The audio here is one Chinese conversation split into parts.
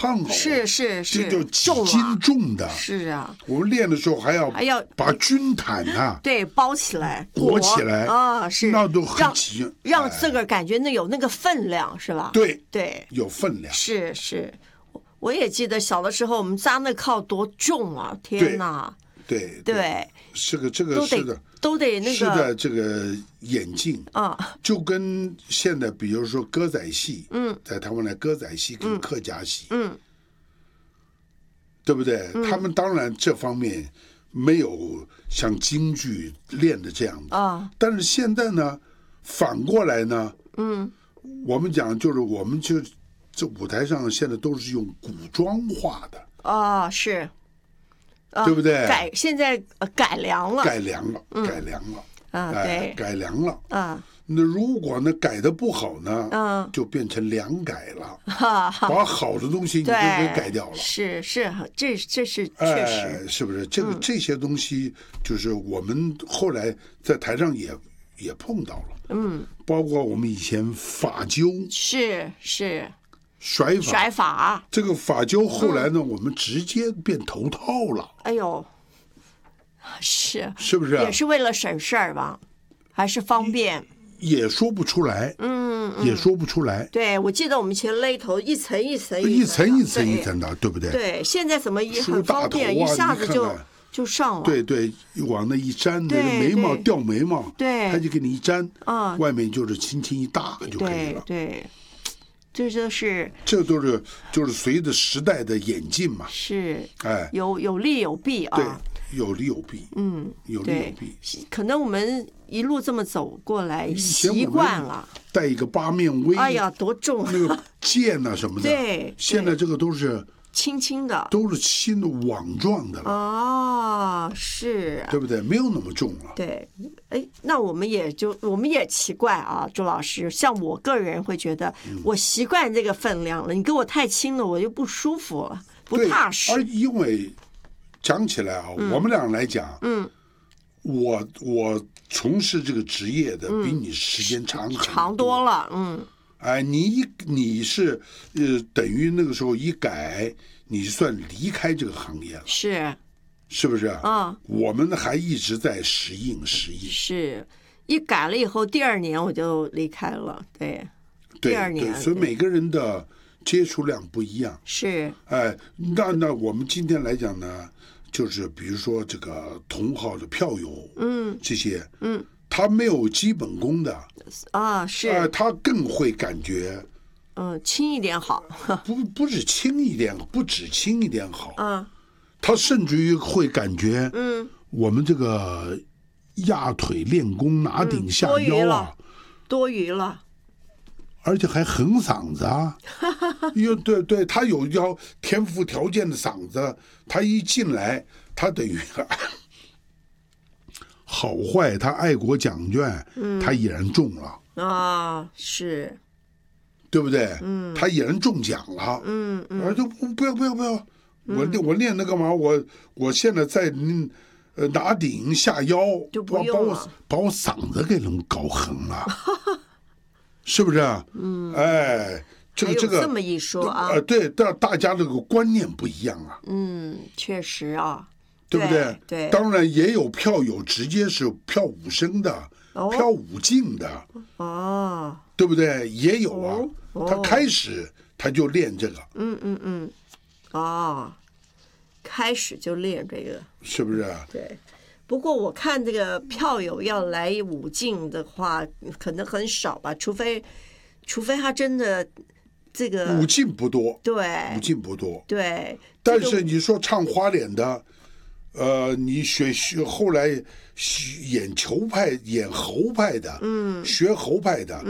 胖哦， 是， 这就几斤重的。 是啊， 我们练的时候还要把军毯啊， 对，包起来， 裹起来啊，是， 那都很急， 让自个儿感觉有那个分量，是吧？ 对，有分量。 是，我也记得小的时候我们扎那靠多重啊！天哪！ 对，这个是的， 都得那个是的，这个眼镜啊，就跟现在比如说歌仔戏，在台湾的歌仔戏跟客家戏，对不对？他们当然这方面没有像京剧练的这样子啊，但是现在呢，反过来呢，我们讲就是我们就这舞台上现在都是用古装化的啊，是。 对不对？ 现在改良了， 改良了啊，对， 改良了啊。 那如果呢改的不好呢，就变成良改了，把好的东西你就给改掉了。 是，这是确实， 是不是？这些东西就是我们后来在台上也碰到了，包括我们以前法灸， 是。 甩法，这个法灸后来呢，我们直接变头套了。 哎呦，是不是？ 也是为了省事儿吧？还是方便？ 也说不出来，也说不出来。 对，我记得我们以前勒头一层一层的，对不对？ 对，现在怎么也很方便，一下子就上了。 对，往那一粘，那个眉毛掉眉毛， 对， 他就给你一粘，外面就是轻轻一搭就可以了。 对。这都是就是随着时代的演进嘛， 是，有利有弊啊， 对，有利有弊，有利有弊。 可能我们一路这么走过来，习惯了。 带一个八面威， 哎呀，多重！ 那个剑啊什么的， 对， 现在这个都是轻轻的， 都是轻的网状的了。 哦，是， 对不对？没有那么重了。 对，哎，那我们也奇怪啊，朱老师，像我个人会觉得，我习惯这个分量了，你给我太轻了，我就不舒服了，不踏实。 而因为讲起来啊，我们俩来讲，我从事这个职业的比你时间长多了， 哎，你是等于那个时候一改，你算离开这个行业了，是不是？我们还一直在适应， 是一改了以后，第二年我就离开了，对，第二年， 所以每个人的接触量不一样， 是， 哎，那我们今天来讲呢，就是比如说这个同号的票友，这些，他没有基本功的啊，是， 他更会感觉， 轻一点好， 不是轻一点，不止轻一点好，他甚至于会感觉，我们这个压腿练功拿顶下腰啊， 多余了， 而且还横嗓子啊，对，他有要天赋条件的嗓子，他一进来，他等于好坏，他爱国奖卷，他已然中了啊，是， 对不对？他已然中奖了，而且不要。我练那干嘛？我现在在拿顶下腰， 就不用了， 把我嗓子给弄搞横了，是不是？哎，这个这么一说啊， 对，大家这个观念不一样啊， 确实啊， 对不对？ 对， 当然也有票友直接是跳武生的，跳武劲的，对不对？也有啊，他开始他就练这个， 开始就练这个， 是不是？ 对。不过我看这个票友要来武劲的话，可能很少吧，除非他真的这个武劲不多， 对， 武劲不多， 对。 但是你说唱花脸的，你学后来演球派、演侯派的，学侯派的，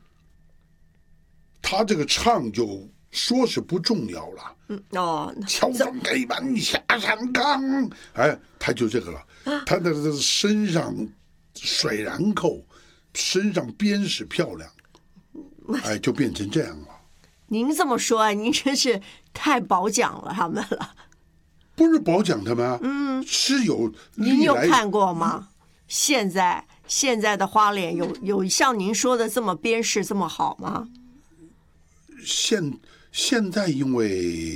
他这个唱就说是不重要了。敲钟给板下山岗，哎，他就这个了。他的身上甩然扣，身上边是漂亮，哎，就变成这样了。 您这么说啊，您真是太褒奖了他们了。 不是褒奖他们，是有。 您有看过吗？现在的花脸有像您说的这么边势这么好吗？ 现在因为